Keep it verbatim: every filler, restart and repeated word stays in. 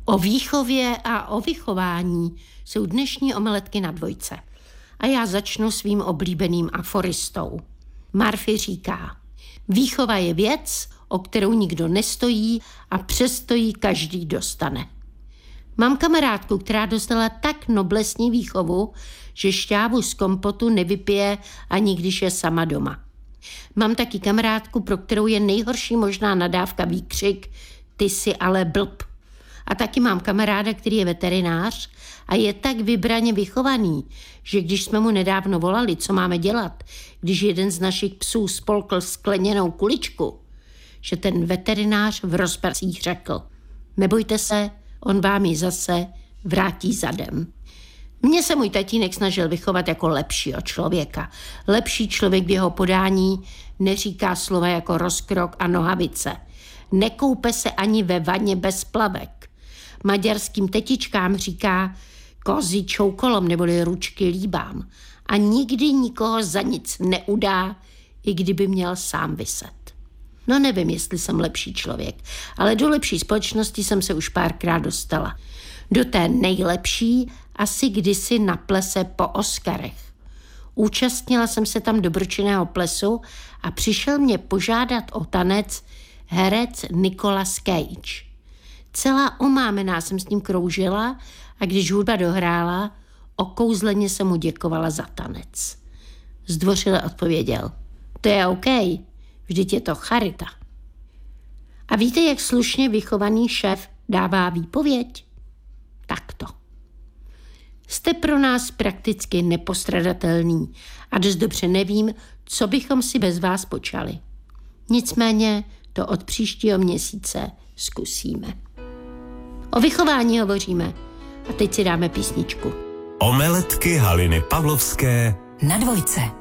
O výchově a o vychování jsou dnešní omeletky na dvojce. A já začnu svým oblíbeným aforistou. Murphy říká, výchova je věc, o kterou nikdo nestojí a přesto ji každý dostane. Mám kamarádku, která dostala tak noblesní výchovu, že šťávu z kompotu nevypije ani když je sama doma. Mám taky kamarádku, pro kterou je nejhorší možná nadávka výkřik ty jsi ale blb. A taky mám kamaráda, který je veterinář a je tak vybraně vychovaný, že když jsme mu nedávno volali, co máme dělat, když jeden z našich psů spolkl skleněnou kuličku, že ten veterinář v rozpacích řekl, nebojte se, on vám ji zase vrátí zadem. Mně se můj tatínek snažil vychovat jako lepšího člověka. Lepší člověk v jeho podání neříká slova jako rozkrok a nohavice. Nekoupe se ani ve vaně bez plavek. Maďarským tetičkám říká kozy čoukolom neboli ručky líbám. A nikdy nikoho za nic neudá, i kdyby měl sám vyset. No nevím, jestli jsem lepší člověk, ale do lepší společnosti jsem se už párkrát dostala. Do té nejlepší asi kdysi na plese po Oscarech. Účastnila jsem se tam dobročinného plesu a přišel mě požádat o tanec herec Nicolas Cage. Celá omámená jsem s ním kroužila a když hudba dohrála, okouzleně jsem mu děkovala za tanec. Zdvořile odpověděl, to je OK, vždyť je to charita. A víte, jak slušně vychovaný šéf dává výpověď? Takto. Jste pro nás prakticky nepostradatelný a dost dobře nevím, co bychom si bez vás počali. Nicméně to od příštího měsíce zkusíme. O vychování hovoříme a teď si dáme písničku. Omeletky Haliny Pavlovské na dvojce.